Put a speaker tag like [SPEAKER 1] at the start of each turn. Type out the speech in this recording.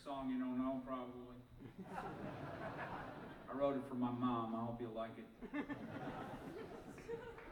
[SPEAKER 1] song you don't know, probably. I wrote it for my mom. I hope you like it.